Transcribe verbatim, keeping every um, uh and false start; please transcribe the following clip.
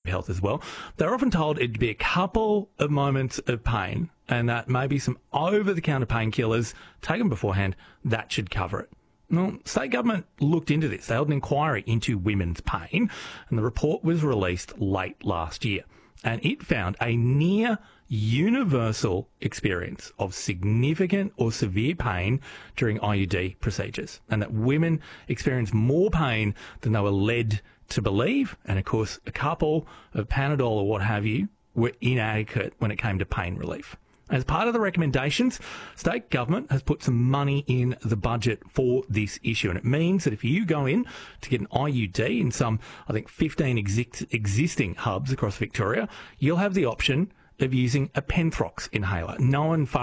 health as well. They're often told it'd be a couple of moments of pain and that maybe some over-the-counter painkillers taken beforehand, that should cover it. Well, state government looked into this. They held an inquiry into women's pain, and the report was released late last year. And it found a near universal experience of significant or severe pain during I U D procedures, and that women experience more pain than they were led to believe. And, of course, a couple of Panadol or what have you were inadequate when it came to pain relief. As part of the recommendations, state government has put some money in the budget for this issue, and it means that if you go in to get an I U D in some, I think, fifteen exi- existing hubs across Victoria, you'll have the option of using a Penthrox inhaler, known far